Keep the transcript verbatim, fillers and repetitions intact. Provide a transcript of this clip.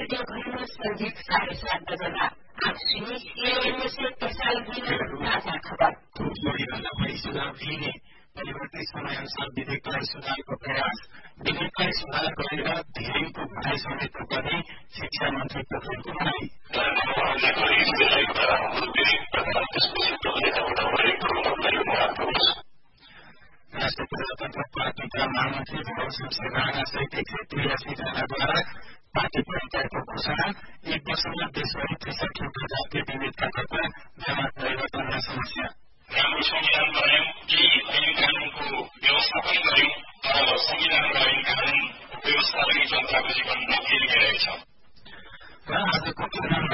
Studio घर में संगीत साढ़े सात बजेगा। आप सुनिए सीआईएन से प्रसारित होने ताजा खबर। थोक योगीभन्दा बढी सुझाव दिइने, परिवर्तित समय अनुसार विधेयकलाई सुधारको प्रयास, विधेयकलाई सुधार गरेर धेरैको भनाइ समेत गर्ने शिक्षा मन्त्री पोखरेलको भनाइ। राष्ट्रिय प्रजातन्त्र पार्टीका महामन्त्री विभव शमशेर राणा सहित एक सय त्रियासी जनाद्वारा पार्टी परिचयको घोषणा।